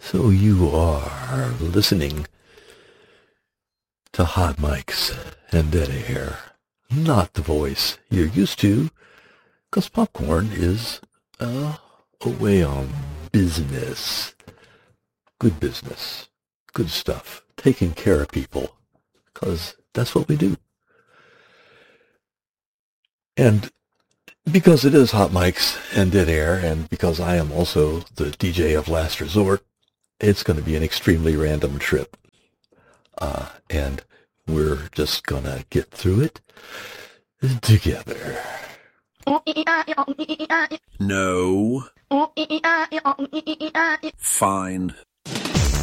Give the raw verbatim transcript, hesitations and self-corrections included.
So you are listening to Hot Mics and Dead Air, not the voice you're used to, because Popcorn is uh, away on business. Good business. Good stuff. Taking care of people, because that's what we do. And because it is Hot Mics and Dead Air, and because I am also the D J of Last Resort, it's going to be an extremely random trip. Uh, and we're just going to get through it together. No. Fine.